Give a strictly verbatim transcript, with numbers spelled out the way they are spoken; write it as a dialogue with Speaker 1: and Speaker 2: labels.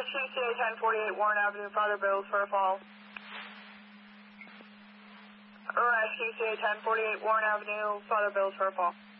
Speaker 1: T C A ten forty-eight Warren Avenue, Father Bills for a fall. T C A ten forty-eight Warren Avenue, Father Bills for a fall.